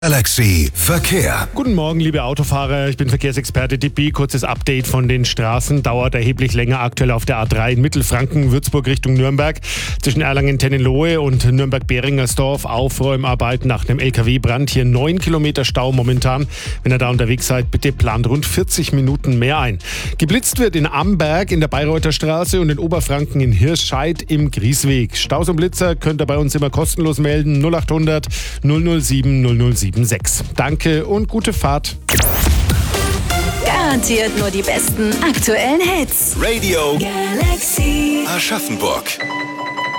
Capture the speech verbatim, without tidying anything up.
Galaxy Verkehr. Guten Morgen, liebe Autofahrer. Ich bin Verkehrsexperte Tippi. Kurzes Update von den Straßen. Dauert erheblich länger aktuell auf der A drei in Mittelfranken, Würzburg Richtung Nürnberg. Zwischen Erlangen-Tennenlohe und Nürnberg-Beringersdorf Aufräumarbeiten nach einem L K W-Brand. Hier neun Kilometer Stau momentan. Wenn ihr da unterwegs seid, bitte plant rund vierzig Minuten mehr ein. Geblitzt wird in Amberg in der Bayreuther Straße und in Oberfranken in Hirschscheid im Griesweg. Staus und Blitzer könnt ihr bei uns immer kostenlos melden. null acht hundert null null sieben null null sieben sechs. Danke und gute Fahrt. Garantiert nur die besten aktuellen Hits. Radio Galaxy Aschaffenburg.